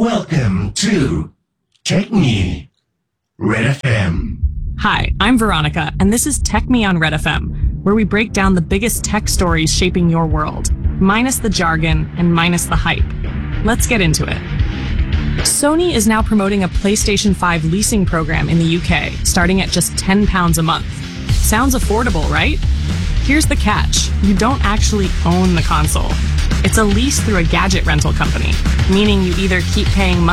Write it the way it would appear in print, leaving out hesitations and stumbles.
Welcome to Tech Me, Red FM. Hi, I'm Veronica, and this is Tech Me on Red FM, where we break down the biggest tech stories shaping your world, minus the jargon and minus the hype. Let's get into it. Sony is now promoting a PlayStation 5 leasing program in the UK, starting at just £10 a month. Sounds affordable, right? Here's the catch. You don't actually own the console. It's a lease through a gadget rental company, meaning you either keep paying